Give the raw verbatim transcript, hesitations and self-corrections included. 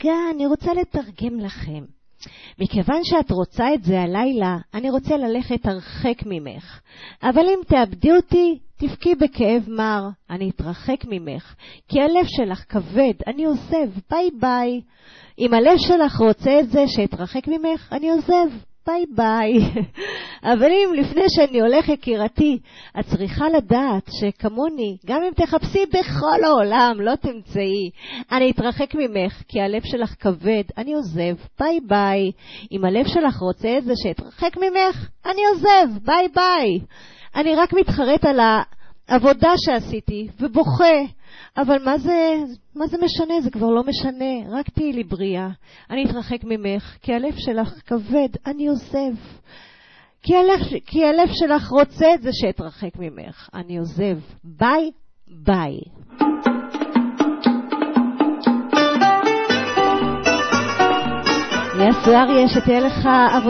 רגע, אני רוצה לתרגם לכם. מכיוון שאת רוצה את זה הלילה, אני רוצה ללכת הרחק ממך. אבל אם תאבדי אותי, תבכי בכאב מר, אני אתרחק ממך. כי הלב שלך כבד, אני עוזב, ביי ביי. אם הלב שלך רוצה את זה שאתרחק ממך, אני עוזב, ביי ביי. אבל אם לפני שאני הולך יקירתי, את צריכה לדעת שכמוני, גם אם תחפשי בכל העולם, לא תמצאי. אני אתרחק ממך, כי הלב שלך כבד, אני עוזב, ביי ביי. אם הלב שלך רוצה את זה שאתרחק ממך, אני עוזב, ביי ביי. אני רק מתחרט על העבודה שעשיתי ובוכה. אבל מה זה, מה זה משנה? זה כבר לא משנה. רק תהי לי בריאה. אני אתרחק ממך, כי הלב שלך כבד, אני עוזב. כי הלב, כי הלב שלך רוצה את זה שאתרחק ממך. אני עוזב. ביי, ביי. יסו אריה, שתהיה לך עבודה.